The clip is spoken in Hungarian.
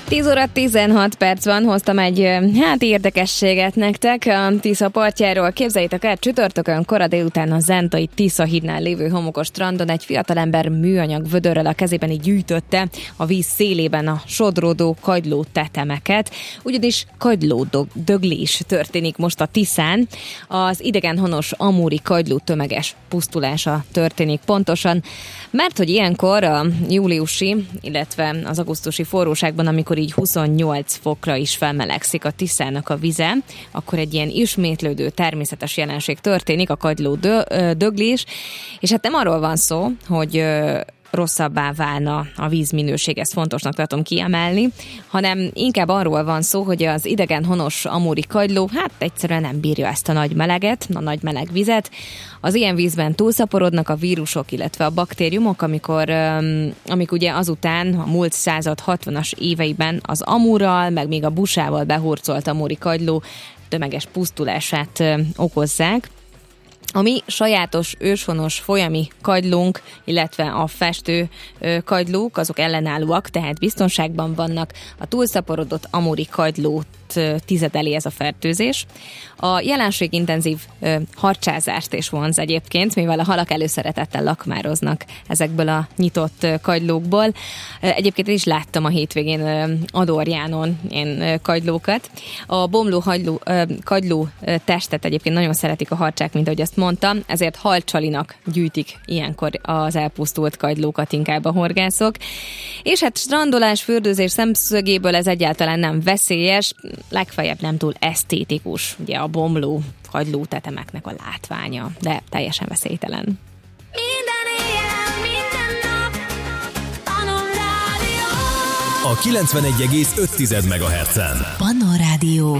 10 óra 16 perc van, hoztam egy érdekességet nektek a Tisza partjáról. Képzeljétek el, csütörtökön kora délután a zentai Tisza hídnál lévő homokos strandon egy fiatalember műanyag vödörrel a kezében így gyűjtötte a víz szélében a sodródó kagyló tetemeket, ugyanis kagylódöglés történik most a Tiszán. Az idegenhonos amúri kagyló tömeges pusztulása történik pontosan, mert hogy ilyenkor a júliusi, illetve az augusztusi forróságban, amikor így 28 fokra is felmelegszik a Tiszának a vize, akkor egy ilyen ismétlődő természetes jelenség történik, a kagylódöglés, és hát nem arról van szó, hogy rosszabbá válna a vízminőség, ezt fontosnak tartom kiemelni, hanem inkább arról van szó, hogy az idegenhonos amúri kagyló egyszerűen nem bírja ezt a nagy meleget, a nagy meleg vizet. Az ilyen vízben túlszaporodnak a vírusok, illetve a baktériumok, amik ugye azután a múlt század 60-as éveiben az amúrral, meg még a busával behurcolt amúri kagyló tömeges pusztulását okozzák. A mi sajátos őshonos folyami kagylónk, illetve a festő kagylók, azok ellenállóak, tehát biztonságban vannak. A túlszaporodott amúri kagylót tizedeli ez a fertőzés. A jelenség intenzív harcsázást is vonz egyébként, mivel a halak előszeretettel lakmároznak ezekből a nyitott kagylókból. Egyébként én is láttam a hétvégén Adorjánon ilyen kagylókat. A bomló kagyló testet egyébként nagyon szeretik a harcsák, mint ahogy azt mondtam, ezért halcsalinak gyűjtik ilyenkor az elpusztult kagylókat inkább a horgászok. És hát strandolás, fürdőzés szemszögéből ez egyáltalán nem veszélyes, legfeljebb nem túl esztétikus, ugye a bomló kagyló tetemeknek a látványa, de teljesen veszélytelen. Minden éjjel, minden nap, Pannon Rádió. A 91,5 MHz-en. Pannon Rádió.